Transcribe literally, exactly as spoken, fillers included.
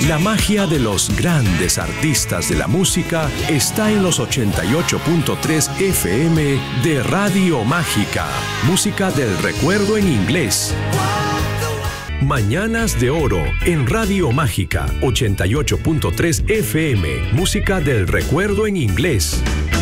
La magia de los grandes artistas de la música está en los ochenta y ocho punto tres F M de Radio Mágica. Música del recuerdo en inglés. Mañanas de Oro en Radio Mágica, ochenta y ocho punto tres F M. Música del recuerdo en inglés.